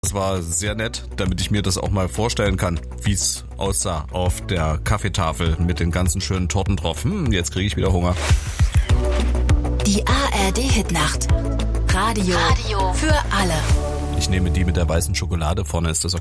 Das war sehr nett, damit ich mir das auch mal vorstellen kann, wie es aussah auf der Kaffeetafel mit den ganzen schönen Torten drauf. Jetzt kriege ich wieder Hunger. Die ARD-Hitnacht. Radio für alle. Ich nehme die mit der weißen Schokolade. Vorne ist das okay.